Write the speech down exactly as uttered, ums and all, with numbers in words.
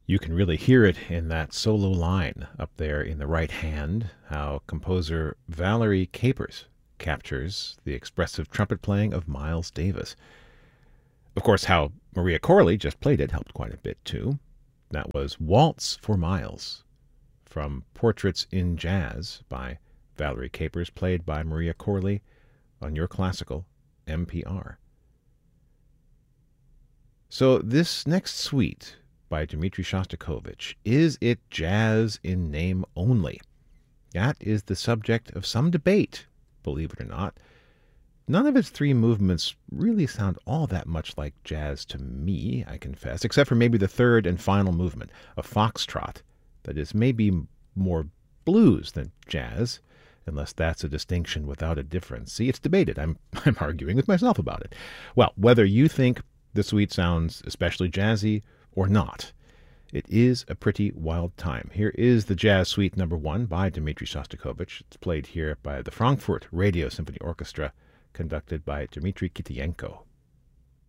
You can really hear it in that solo line up there in the right hand, how composer Valerie Capers captures the expressive trumpet playing of Miles Davis. Of course, how Maria Corley just played it helped quite a bit too. That was Waltz for Miles from Portraits in Jazz by Valerie Capers, played by Maria Corley on Your Classical N P R. So this next suite by Dmitri Shostakovich, is it jazz in name only? That is the subject of some debate, believe it or not. None of its three movements really sound all that much like jazz to me, I confess, except for maybe the third and final movement, a foxtrot, that is maybe more blues than jazz, unless that's a distinction without a difference. See, it's debated. I'm, I'm arguing with myself about it. Well, whether you think the suite sounds especially jazzy or not, it is a pretty wild time. Here is the Jazz Suite number one by Dmitri Shostakovich. It's played here by the Frankfurt Radio Symphony Orchestra, conducted by Dmitri Kitienko.